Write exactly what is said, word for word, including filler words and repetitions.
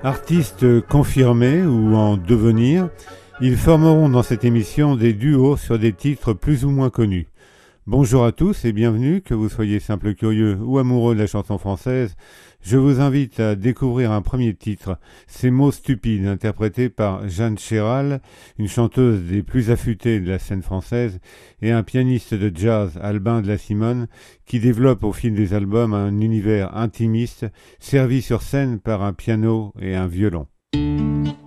Artistes confirmés ou en devenir, ils formeront dans cette émission des duos sur des titres plus ou moins connus. Bonjour à tous et bienvenue, que vous soyez simple curieux ou amoureux de la chanson française. Je vous invite à découvrir un premier titre, Ces mots stupides, interprété par Jeanne Chéral, une chanteuse des plus affûtées de la scène française, et un pianiste de jazz, Albin de la Simone, qui développe au fil des albums un univers intimiste, servi sur scène par un piano et un violon.